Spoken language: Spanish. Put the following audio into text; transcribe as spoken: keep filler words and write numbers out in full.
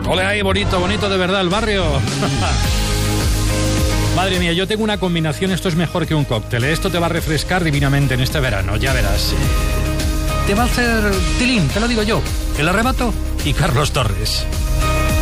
Ole ahí, bonito, bonito de verdad el barrio. Madre mía, yo tengo una combinación, esto es mejor que un cóctel, ¿eh? Esto te va a refrescar divinamente en este verano, ya verás. Te va a hacer tilín, te lo digo yo, El Arrebato y Carlos Torres.